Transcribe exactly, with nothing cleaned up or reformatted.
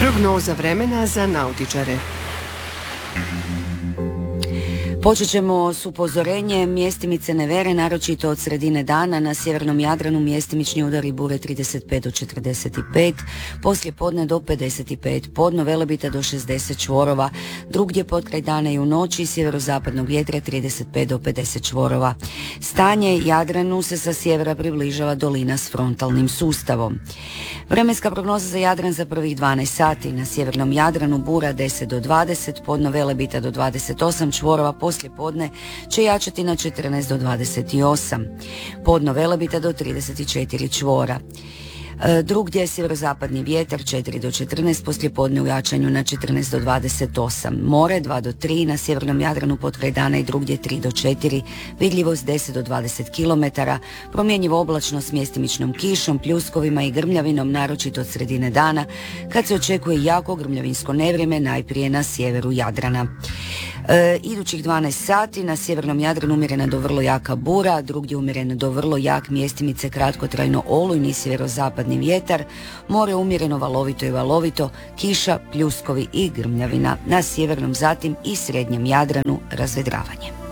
Prognoza vremena za nautičare. Počet ćemo s upozorenjem mjestimice nevere, naročito od sredine dana na sjevernom Jadranu mjestimični udari bure trideset pet do četrdeset pet, poslije podne do pedeset pet, podno Velebita do šezdeset čvorova, drugdje potkraj dana i u noći sjeverozapadnog vjetra trideset pet do pedeset čvorova. Stanje Jadranu se sa sjevera približava dolina s frontalnim sustavom. Vremenska prognoza za Jadran za prvih dvanaest sati. Na sjevernom Jadranu bura deset do dvadeset, podno Velebita do dvadeset osam čvorova, poslije podne će jačati na četrnaest do dvadeset osam. Podno Velebita do trideset četiri čvora. Drugdje sjeverozapadni vjetar četiri do četrnaest, poslije podne u jačanju na četrnaest do dvadeset osam. More dva do tri, na sjevernom Jadranu potkraj dana i drugdje tri do četiri, vidljivost deset do dvadeset kilometara, promjenjivo oblačno s mjestimičnom kišom, pljuskovima i grmljavinom, naročito od sredine dana, kad se očekuje jako grmljavinsko nevrijeme, najprije na sjeveru Jadrana. E, idućih dvanaest sati na sjevernom Jadranu umjerena do vrlo jaka bura, drugdje umjerena do vrlo jak mjestimice kratkotrajno olujni sjeverozapadni vjetar, more umjereno valovito i valovito, kiša, pljuskovi i grmljavina, na sjevernom zatim i srednjem Jadranu razvedravanje.